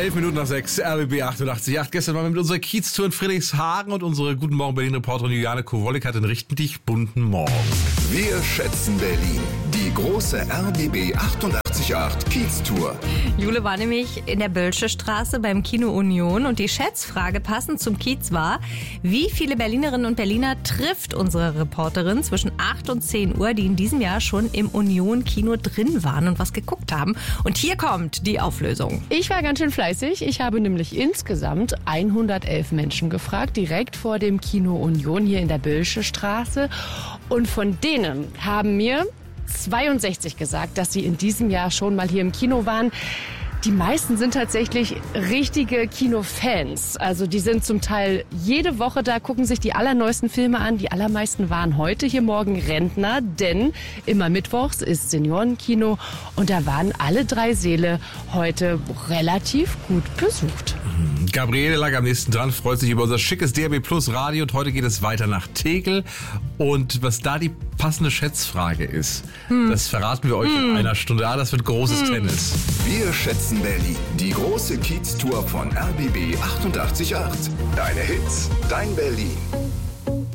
11:11, RBB 88.8. Gestern waren wir mit unserer Kieztour in Friedrichshagen und unsere Guten Morgen Berlin-Reporterin Juliane Kowolek hat den richtig bunten Morgen. Wir schätzen Berlin. Die große RBB 88.8 Kiez-Tour. Jule war nämlich in der Bölsche Straße beim Kino Union und die Schätzfrage passend zum Kiez war: Wie viele Berlinerinnen und Berliner trifft unsere Reporterin zwischen 8 und 10 Uhr, die in diesem Jahr schon im Union-Kino drin waren und was geguckt haben? Und hier kommt die Auflösung. Ich war ganz schön fleißig. Ich habe nämlich insgesamt 111 Menschen gefragt, direkt vor dem Kino Union hier in der Bölsche Straße. Und von denen haben mir 62 gesagt, dass sie in diesem Jahr schon mal hier im Kino waren. Die meisten sind tatsächlich richtige Kinofans. Also die sind zum Teil jede Woche da, gucken sich die allerneuesten Filme an. Die allermeisten waren heute hier morgen Rentner, denn immer mittwochs ist Seniorenkino und da waren alle 3 Säle heute relativ gut besucht. Gabriele lag am nächsten dran, freut sich über unser schickes DRB Plus Radio und heute geht es weiter nach Tegel. Und was da die passende Schätzfrage ist, das verraten wir euch in einer Stunde. Das wird großes Tennis. Wir schätzen Berlin. Die große Kiez-Tour von RBB 88.8. Deine Hits, dein Berlin.